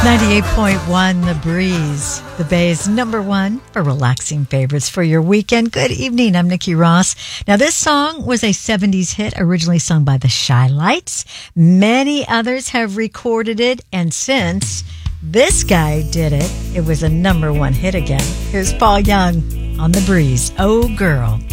98.1 The Breeze, the Bay's number one for relaxing favorites for your weekend. Good evening, I'm Nikki Ross. Now, this song was a 70s hit, originally sung by the Shy-Lights. Many others have recorded it, and since this guy did it, it was a number one hit again. Here's Paul Young on The Breeze. Oh, girl.